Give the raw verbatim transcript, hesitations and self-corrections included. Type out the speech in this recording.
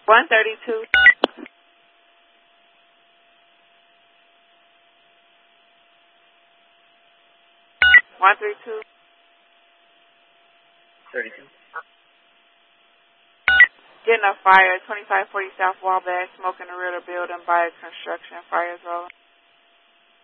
one thirty-two. one three two. thirty-two. Getting a fire, twenty-five forty South Wabash, smoke in the rear of the building by construction, fires rolling.